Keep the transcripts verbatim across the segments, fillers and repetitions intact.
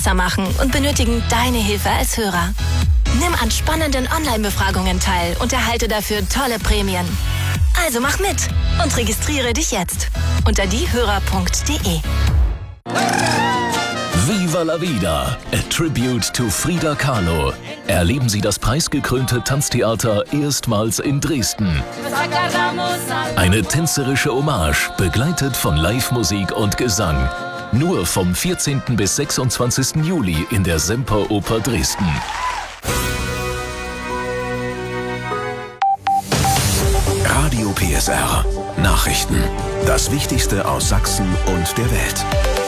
machen und benötigen deine Hilfe als Hörer. Nimm an spannenden Online-Befragungen teil und erhalte dafür tolle Prämien. Also mach mit und registriere dich jetzt unter diehörer punkt de. Viva la Vida, a tribute to Frida Kahlo. Erleben Sie das preisgekrönte Tanztheater erstmals in Dresden. Eine tänzerische Hommage, begleitet von Live-Musik und Gesang. Nur vom vierzehnten bis sechsundzwanzigsten Juli in der Semperoper Dresden. Radio P S R. Nachrichten. Das Wichtigste aus Sachsen und der Welt.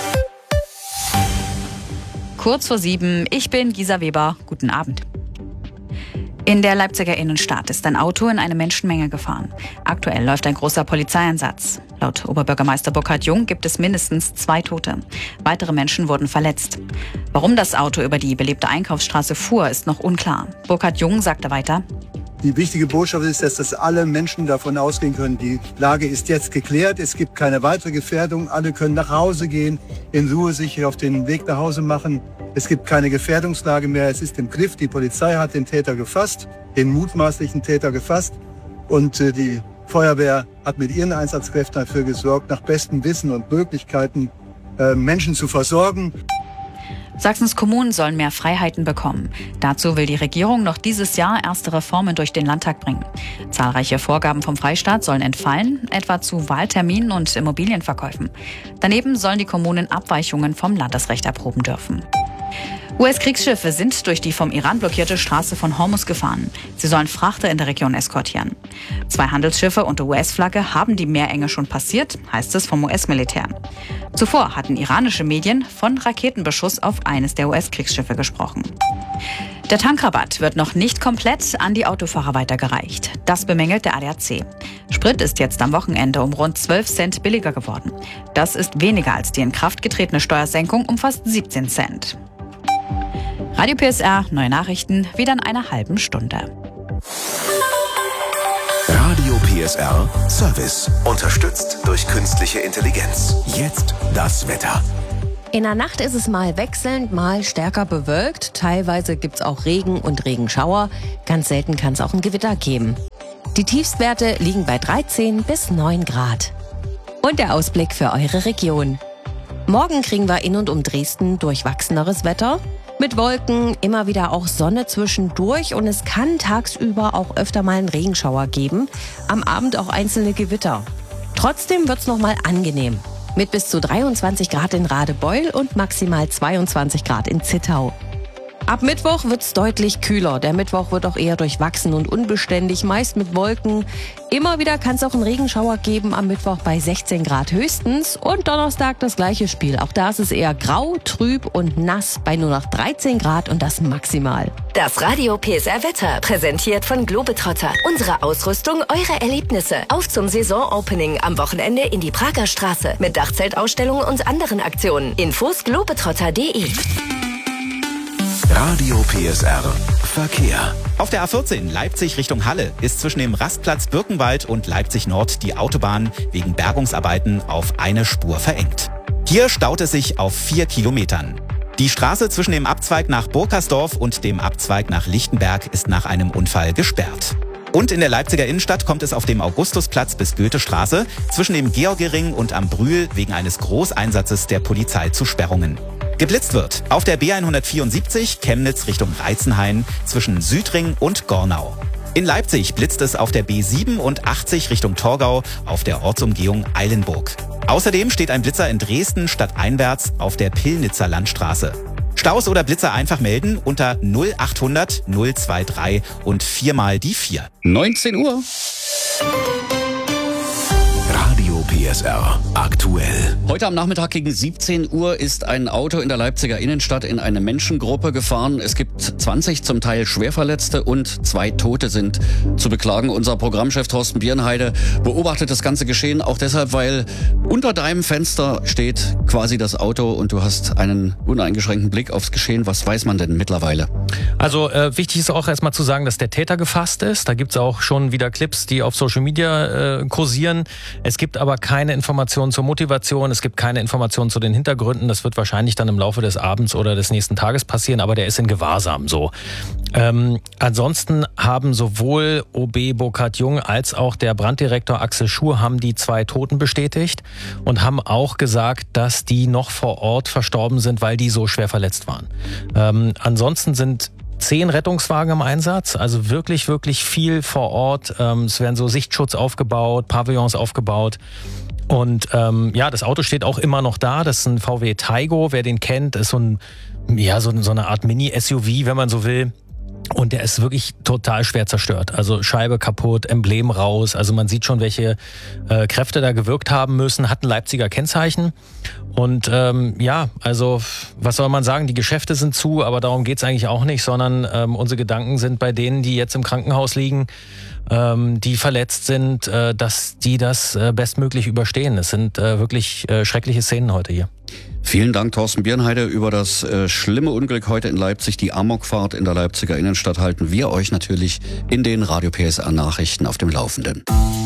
Kurz vor sieben, ich bin Gisa Weber. Guten Abend. In der Leipziger Innenstadt ist ein Auto in eine Menschenmenge gefahren. Aktuell läuft ein großer Polizeieinsatz. Laut Oberbürgermeister Burkhard Jung gibt es mindestens zwei Tote. Weitere Menschen wurden verletzt. Warum das Auto über die belebte Einkaufsstraße fuhr, ist noch unklar. Burkhard Jung sagte weiter: Die wichtige Botschaft ist, dass das alle Menschen davon ausgehen können, die Lage ist jetzt geklärt, es gibt keine weitere Gefährdung, alle können nach Hause gehen, in Ruhe sich auf den Weg nach Hause machen. Es gibt keine Gefährdungslage mehr, es ist im Griff, die Polizei hat den Täter gefasst, den mutmaßlichen Täter gefasst und äh, die Feuerwehr hat mit ihren Einsatzkräften dafür gesorgt, nach bestem Wissen und Möglichkeiten äh, Menschen zu versorgen. Sachsens Kommunen sollen mehr Freiheiten bekommen. Dazu will die Regierung noch dieses Jahr erste Reformen durch den Landtag bringen. Zahlreiche Vorgaben vom Freistaat sollen entfallen, etwa zu Wahlterminen und Immobilienverkäufen. Daneben sollen die Kommunen Abweichungen vom Landesrecht erproben dürfen. U S-Kriegsschiffe sind durch die vom Iran blockierte Straße von Hormuz gefahren. Sie sollen Frachter in der Region eskortieren. Zwei Handelsschiffe unter U S-Flagge haben die Meerenge schon passiert, heißt es vom U S-Militär. Zuvor hatten iranische Medien von Raketenbeschuss auf eines der U S-Kriegsschiffe gesprochen. Der Tankrabatt wird noch nicht komplett an die Autofahrer weitergereicht. Das bemängelt der A D A C. Sprit ist jetzt am Wochenende um rund zwölf Cent billiger geworden. Das ist weniger als die in Kraft getretene Steuersenkung um fast siebzehn Cent. Radio P S R, neue Nachrichten, wieder in einer halben Stunde. Radio P S R Service. Unterstützt durch künstliche Intelligenz. Jetzt das Wetter. In der Nacht ist es mal wechselnd, mal stärker bewölkt. Teilweise gibt es auch Regen und Regenschauer. Ganz selten kann es auch ein Gewitter geben. Die Tiefstwerte liegen bei dreizehn bis neun Grad. Und der Ausblick für eure Region. Morgen kriegen wir in und um Dresden durchwachseneres Wetter. Mit Wolken, immer wieder auch Sonne zwischendurch und es kann tagsüber auch öfter mal einen Regenschauer geben. Am Abend auch einzelne Gewitter. Trotzdem wird's noch mal angenehm. Mit bis zu dreiundzwanzig Grad in Radebeul und maximal zweiundzwanzig Grad in Zittau. Ab Mittwoch wird's deutlich kühler. Der Mittwoch wird auch eher durchwachsen und unbeständig, meist mit Wolken. Immer wieder kann es auch einen Regenschauer geben, am Mittwoch bei sechzehn Grad höchstens. Und Donnerstag das gleiche Spiel. Auch da ist es eher grau, trüb und nass bei nur noch dreizehn Grad und das maximal. Das Radio P S R Wetter, präsentiert von Globetrotter. Unsere Ausrüstung, eure Erlebnisse. Auf zum Saisonopening am Wochenende in die Prager Straße mit Dachzeltausstellung und anderen Aktionen. Infos globetrotter punkt de. Radio P S R Verkehr. Auf der A vierzehn Leipzig Richtung Halle ist zwischen dem Rastplatz Birkenwald und Leipzig Nord die Autobahn wegen Bergungsarbeiten auf eine Spur verengt. Hier staut es sich auf vier Kilometern. Die Straße zwischen dem Abzweig nach Burkersdorf und dem Abzweig nach Lichtenberg ist nach einem Unfall gesperrt. Und in der Leipziger Innenstadt kommt es auf dem Augustusplatz bis Goethestraße zwischen dem Georgering und am Brühl wegen eines Großeinsatzes der Polizei zu Sperrungen. Geblitzt wird auf der B hundertvierundsiebzig Chemnitz Richtung Reizenhain zwischen Südring und Gornau. In Leipzig blitzt es auf der B siebenundachtzig Richtung Torgau auf der Ortsumgehung Eilenburg. Außerdem steht ein Blitzer in Dresden stadteinwärts auf der Pillnitzer Landstraße. Staus oder Blitzer einfach melden unter null achthundert null dreiundzwanzig und viermal die vier. neunzehn Uhr. Radio P S R aktuell. Heute am Nachmittag gegen siebzehn Uhr ist ein Auto in der Leipziger Innenstadt in eine Menschengruppe gefahren. Es gibt zwanzig zum Teil Schwerverletzte und zwei Tote sind zu beklagen. Unser Programmchef Thorsten Bierenheide beobachtet das ganze Geschehen auch deshalb, weil unter deinem Fenster steht quasi das Auto und du hast einen uneingeschränkten Blick aufs Geschehen. Was weiß man denn mittlerweile? Also äh, wichtig ist auch erstmal zu sagen, dass der Täter gefasst ist. Da gibt es auch schon wieder Clips, die auf Social Media äh, kursieren. Es gibt aber keine Informationen zur Motivation, es gibt keine Informationen zu den Hintergründen. Das wird wahrscheinlich dann im Laufe des Abends oder des nächsten Tages passieren, aber der ist in Gewahrsam so. Ähm, ansonsten haben sowohl O B Burkhard Jung als auch der Branddirektor Axel Schur haben die zwei Toten bestätigt und haben auch gesagt, dass die noch vor Ort verstorben sind, weil die so schwer verletzt waren. Ähm, ansonsten sind zehn Rettungswagen im Einsatz, also wirklich, wirklich viel vor Ort. Ähm, es werden so Sichtschutz aufgebaut, Pavillons aufgebaut. Und ähm, ja, das Auto steht auch immer noch da. Das ist ein V W Taigo, wer den kennt, ist so, ein, ja, so, so eine Art Mini-S U V, wenn man so will. Und der ist wirklich total schwer zerstört. Also Scheibe kaputt, Emblem raus. Also man sieht schon, welche äh, Kräfte da gewirkt haben müssen. Hat ein Leipziger Kennzeichen. Und ähm, ja, also was soll man sagen? Die Geschäfte sind zu, aber darum geht's eigentlich auch nicht, sondern ähm, unsere Gedanken sind bei denen, die jetzt im Krankenhaus liegen, ähm, die verletzt sind, äh, dass die das äh, bestmöglich überstehen. Es sind äh, wirklich äh, schreckliche Szenen heute hier. Vielen Dank, Thorsten Birnheide. Über das äh, schlimme Unglück heute in Leipzig, die Amokfahrt in der Leipziger Innenstadt, halten wir euch natürlich in den Radio P S R Nachrichten auf dem Laufenden.